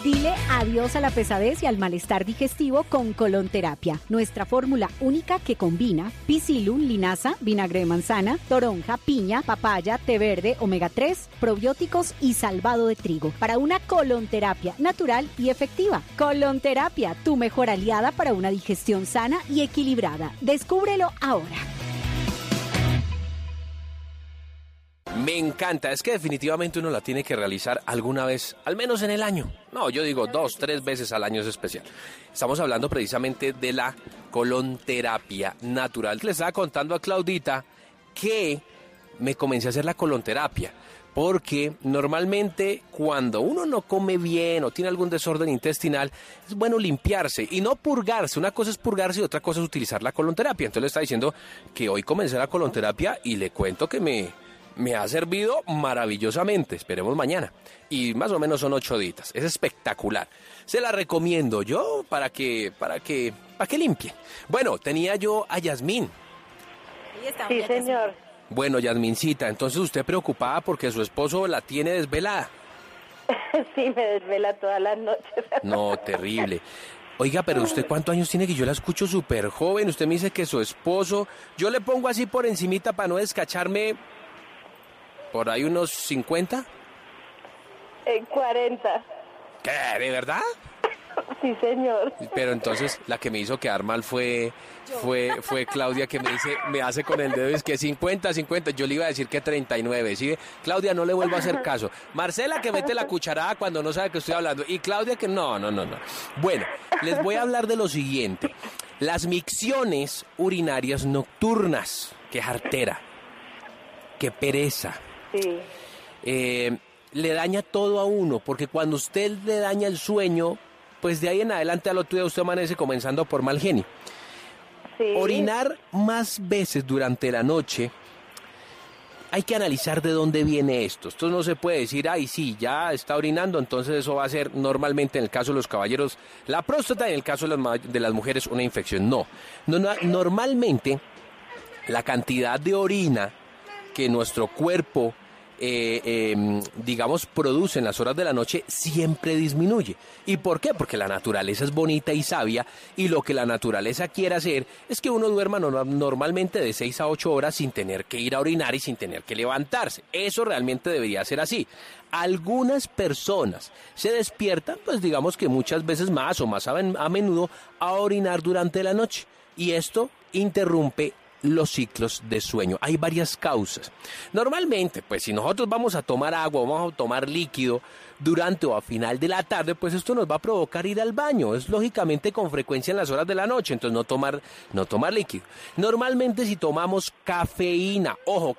Dile adiós a la pesadez y al malestar digestivo con Colonterapia, nuestra fórmula única que combina Psyllium, linaza, vinagre de manzana, toronja, piña, papaya, té verde, omega 3, probióticos y salvado de trigo para una colonterapia natural y efectiva. Colonterapia, tu mejor aliada para una digestión sana y equilibrada. Descúbrelo ahora. Me encanta, es que definitivamente uno la tiene que realizar alguna vez, al menos en el año. No, yo digo 2, 3 veces al año es especial. Estamos hablando precisamente de la colonterapia natural. Le estaba contando a Claudita que me comencé a hacer la colonterapia, porque normalmente cuando uno no come bien o tiene algún desorden intestinal, es bueno limpiarse y no purgarse. Una cosa es purgarse y otra cosa es utilizar la colonterapia. Entonces le está diciendo que hoy comencé la colonterapia y le cuento que me ha servido maravillosamente. Esperemos mañana. Y más o menos son 8 días. Es espectacular. Se la recomiendo yo para que limpie. Bueno, tenía yo a Yasmín. Sí, señor. Bueno, Yasmincita, entonces usted preocupada porque su esposo la tiene desvelada. Sí, me desvela todas las noches. No, terrible. Oiga, pero ¿usted cuántos años tiene? Que yo la escucho súper joven. Usted me dice que su esposo... Yo le pongo así por encimita para no descacharme... ¿Por ahí unos 50? 40. ¿Qué? ¿De verdad? Sí, señor. Pero entonces la que me hizo quedar mal fue Claudia, que me hace con el dedo, es que 50. Yo le iba a decir que 39, ¿sí? Claudia, no le vuelvo a hacer caso. Marcela, que mete la cucharada cuando no sabe que estoy hablando. Y Claudia, que no. Bueno, les voy a hablar de lo siguiente. Las micciones urinarias nocturnas. Qué jartera. Qué pereza. Sí. Le daña todo a uno, porque cuando usted le daña el sueño, pues de ahí en adelante al otro día usted amanece comenzando por mal genio. Sí. Orinar más veces durante la noche, hay que analizar de dónde viene esto. Esto no se puede decir, ay, sí, ya está orinando, entonces eso va a ser normalmente en el caso de los caballeros la próstata y en el caso de las mujeres una infección. No, normalmente la cantidad de orina que nuestro cuerpo digamos, produce en las horas de la noche siempre disminuye. ¿Y por qué? Porque la naturaleza es bonita y sabia, y lo que la naturaleza quiere hacer es que uno duerma normalmente de 6 a 8 horas sin tener que ir a orinar y sin tener que levantarse. Eso realmente debería ser así. Algunas personas se despiertan, pues digamos que muchas veces más o más a menudo, a orinar durante la noche, y esto interrumpe los ciclos de sueño. Hay varias causas. Normalmente, pues si nosotros vamos a tomar agua, vamos a tomar líquido durante o a final de la tarde, pues esto nos va a provocar ir al baño. Es lógicamente con frecuencia en las horas de la noche, entonces no tomar líquido. Normalmente si tomamos cafeína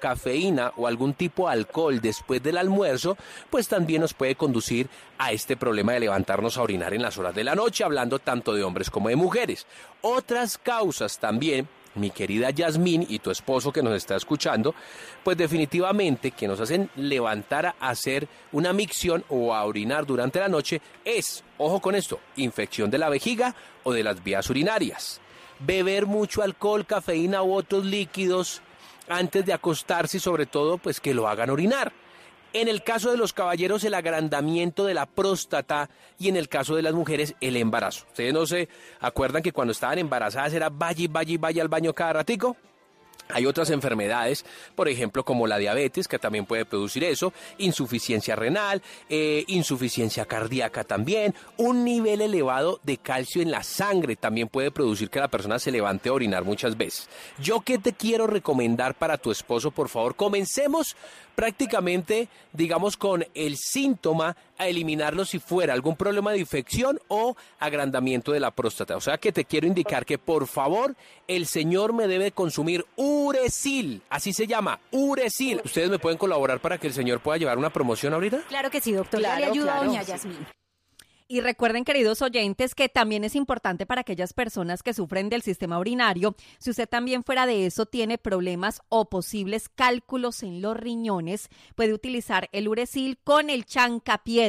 o algún tipo de alcohol después del almuerzo, pues también nos puede conducir a este problema de levantarnos a orinar en las horas de la noche, hablando tanto de hombres como de mujeres. Otras causas también, mi querida Yasmín y tu esposo que nos está escuchando, pues definitivamente que nos hacen levantar a hacer una micción o a orinar durante la noche es, ojo con esto, infección de la vejiga o de las vías urinarias. Beber mucho alcohol, cafeína u otros líquidos antes de acostarse y sobre todo pues que lo hagan orinar. En el caso de los caballeros, el agrandamiento de la próstata, y en el caso de las mujeres, el embarazo. ¿Ustedes no se acuerdan que cuando estaban embarazadas era vaya al baño cada ratico? Hay otras enfermedades, por ejemplo, como la diabetes, que también puede producir eso, insuficiencia renal, insuficiencia cardíaca también, un nivel elevado de calcio en la sangre también puede producir que la persona se levante a orinar muchas veces. ¿Yo qué te quiero recomendar para tu esposo? Por favor, comencemos prácticamente, digamos, con el síntoma, a eliminarlo si fuera algún problema de infección o agrandamiento de la próstata. O sea que te quiero indicar que, por favor, el señor me debe consumir Uresil, así se llama, Uresil. ¿Ustedes me pueden colaborar para que el señor pueda llevar una promoción ahorita? Claro que sí, doctor. Claro, ya le ayudo a doña Yasmín. Y recuerden, queridos oyentes, que también es importante para aquellas personas que sufren del sistema urinario, si usted también fuera de eso tiene problemas o posibles cálculos en los riñones, puede utilizar el Uresil con el chancapiedra.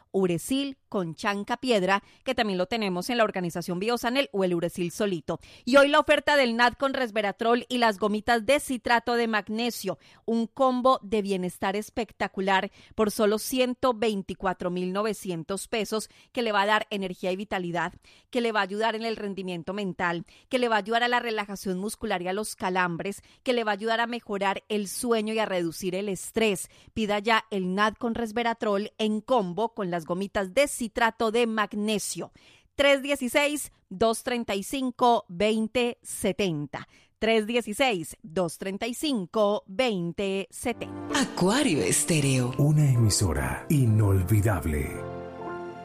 Uresil con chanca piedra, que también lo tenemos en la organización Biosanel, o el Uresil solito. Y hoy la oferta del NAD con resveratrol y las gomitas de citrato de magnesio, un combo de bienestar espectacular por solo 124.900 pesos, que le va a dar energía y vitalidad, que le va a ayudar en el rendimiento mental, que le va a ayudar a la relajación muscular y a los calambres, que le va a ayudar a mejorar el sueño y a reducir el estrés. Pida ya el NAD con resveratrol en combo con las gomitas de citrato de magnesio. 316-235-2070. 316-235-2070. Acuario Estéreo. Una emisora inolvidable.